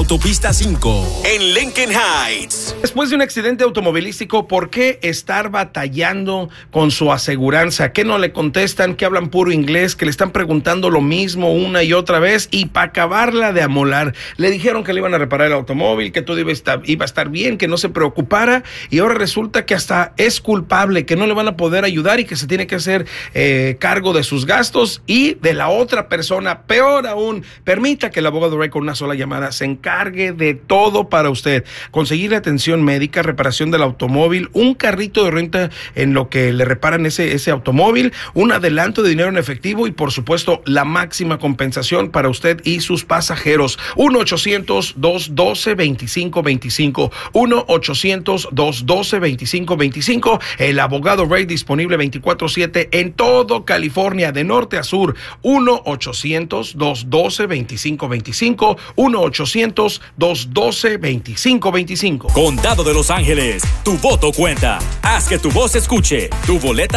Autopista 5, en Lincoln Heights. Después de un accidente automovilístico, ¿por qué estar batallando con su aseguranza? ¿Qué no le contestan? ¿Que hablan puro inglés? ¿Que le están preguntando lo mismo una y otra vez? Y para acabarla de amolar, le dijeron que le iban a reparar el automóvil, que todo iba a estar bien, que no se preocupara, y ahora resulta que hasta es culpable, que no le van a poder ayudar y que se tiene que hacer cargo de sus gastos y de la otra persona. Peor aún, permita que el abogado Ray con una sola llamada se encargue de todo para usted. Conseguir atención médica, reparación del automóvil, un carrito de renta en lo que le reparan ese automóvil, un adelanto de dinero en efectivo y por supuesto la máxima compensación para usted y sus pasajeros. 1-800-212-2525. 1-800-212-2525. El abogado Ray disponible 24/7 en todo California, de norte a sur. 1-800-212-2525. 1-800-212-2525. Condado de Los Ángeles, tu voto cuenta. Haz que tu voz se escuche. Tu boleta